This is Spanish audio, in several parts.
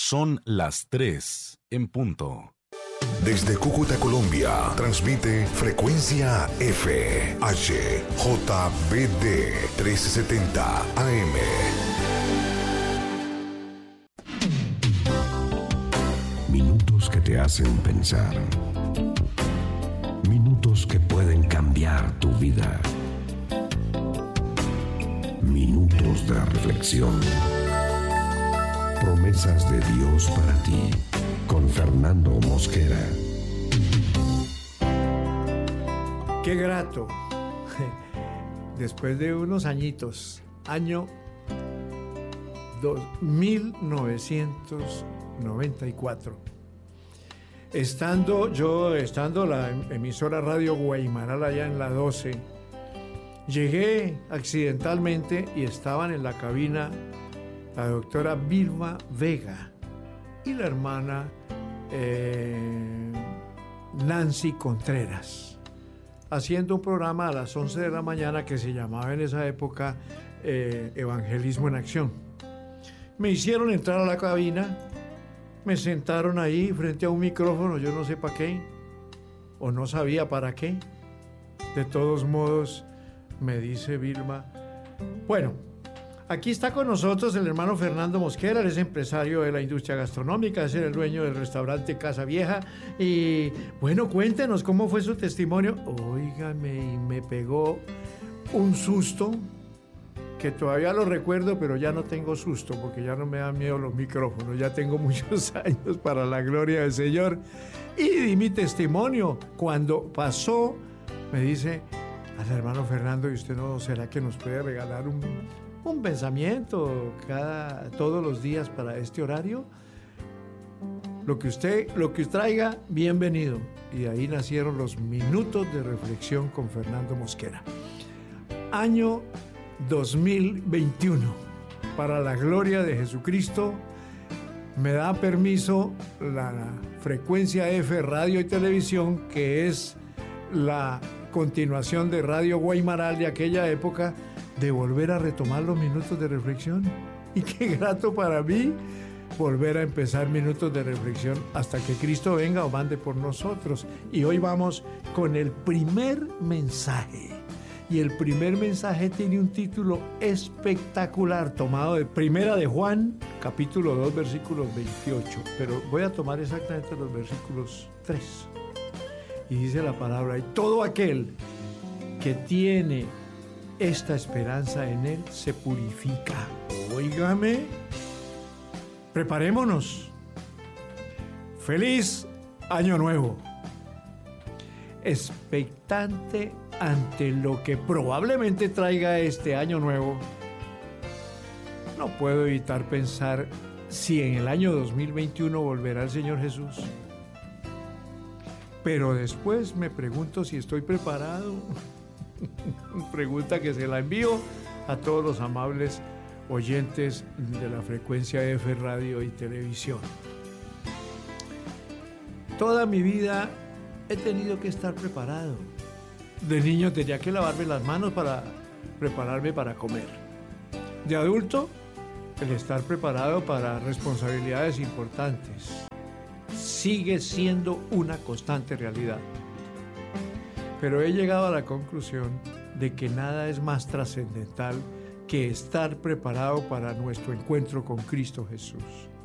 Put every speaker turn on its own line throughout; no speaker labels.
Son las 3 en punto.
Desde Cúcuta, Colombia, transmite Frecuencia F, HJBD 1370 AM.
Minutos que te hacen pensar. Minutos que pueden cambiar tu vida. Minutos de reflexión. Promesas de Dios para ti. Con Fernando Mosquera.
Qué grato. Después de unos añitos, año 1994. Estando la emisora Radio Guaymaral allá en la 12, llegué accidentalmente y estaban en la cabina la doctora Vilma Vega y la hermana Nancy Contreras, haciendo un programa a las 11 de la mañana que se llamaba en esa época Evangelismo en Acción. Me hicieron entrar a la cabina, me sentaron ahí frente a un micrófono, yo no sé para qué, o no sabía para qué. De todos modos, me dice Vilma, bueno, aquí está con nosotros el hermano Fernando Mosquera, él es empresario de la industria gastronómica, es el dueño del restaurante Casa Vieja. Y bueno, cuéntenos cómo fue su testimonio. Óigame, y me pegó un susto que todavía lo recuerdo, pero ya no tengo susto porque ya no me dan miedo los micrófonos, ya tengo muchos años para la gloria del Señor. Y di mi testimonio. Cuando pasó, me dice al hermano Fernando, ¿y usted no será que nos puede regalar un pensamiento todos los días para este horario? Lo que usted traiga, bienvenido. Y de ahí nacieron los Minutos de Reflexión con Fernando Mosquera. Año 2021. Para la gloria de Jesucristo, me da permiso la Frecuencia F Radio y Televisión, que es la continuación de Radio Guaymaral de aquella época, de volver a retomar los Minutos de Reflexión. Y qué grato para mí volver a empezar Minutos de Reflexión hasta que Cristo venga o mande por nosotros. Y hoy vamos con el primer mensaje. Y el primer mensaje tiene un título espectacular, tomado de Primera de Juan, capítulo 2, versículos 28. Pero voy a tomar exactamente los versículos 3. Y dice la palabra, y todo aquel que tiene esta esperanza en él se purifica. Óigame, preparémonos. Feliz Año Nuevo. Expectante ante lo que probablemente traiga este Año Nuevo, no puedo evitar pensar si en el año 2021 volverá el Señor Jesús. Pero después me pregunto si estoy preparado. Pregunta que se la envío a todos los amables oyentes de la Frecuencia F Radio y Televisión. Toda mi vida he tenido que estar preparado. De niño tenía que lavarme las manos para prepararme para comer. De adulto, el estar preparado para responsabilidades importantes sigue siendo una constante realidad. Pero he llegado a la conclusión de que nada es más trascendental que estar preparado para nuestro encuentro con Cristo Jesús.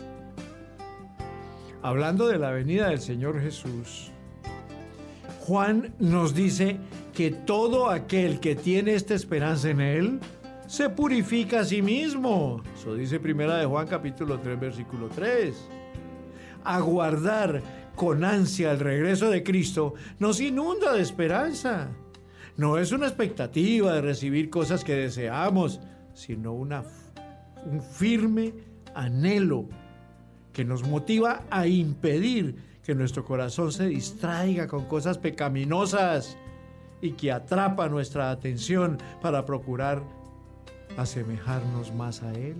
Hablando de la venida del Señor Jesús, Juan nos dice que todo aquel que tiene esta esperanza en Él se purifica a sí mismo. Eso dice Primera de Juan capítulo 3, versículo 3. Aguardar con ansia el regreso de Cristo nos inunda de esperanza. No es una expectativa de recibir cosas que deseamos, sino un firme anhelo que nos motiva a impedir que nuestro corazón se distraiga con cosas pecaminosas y que atrapa nuestra atención para procurar asemejarnos más a Él.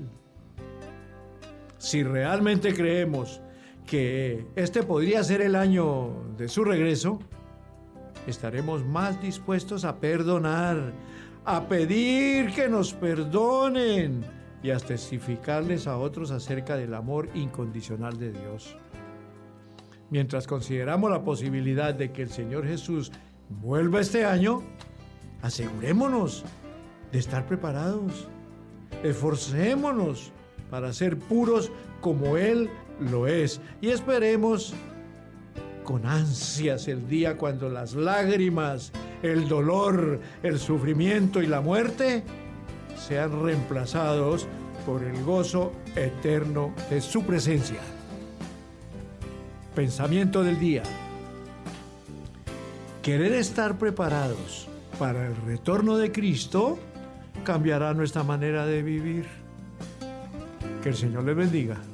Si realmente creemos que este podría ser el año de su regreso, estaremos más dispuestos a perdonar, a pedir que nos perdonen, y a testificarles a otros acerca del amor incondicional de Dios. Mientras consideramos la posibilidad de que el Señor Jesús vuelva este año, asegurémonos de estar preparados. Esforcémonos para ser puros como Él lo es y esperemos con ansias el día cuando las lágrimas, el dolor, el sufrimiento y la muerte sean reemplazados por el gozo eterno de su presencia. Pensamiento del día. Querer estar preparados para el retorno de Cristo cambiará nuestra manera de vivir. Que el Señor les bendiga.